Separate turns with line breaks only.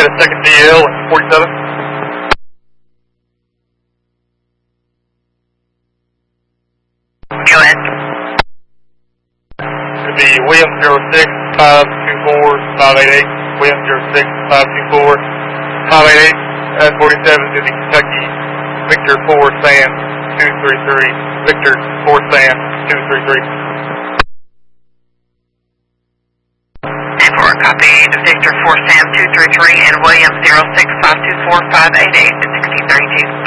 a second DL at 47.
Go ahead.
It'll be William 06-524-588. William 06-524-588. At 47 to the Kentucky Victor 4 Sam 233. Victor 4 Sam 233.
And for a copy to Victor 4 Sam 233 and William 06-524-588 at 1632.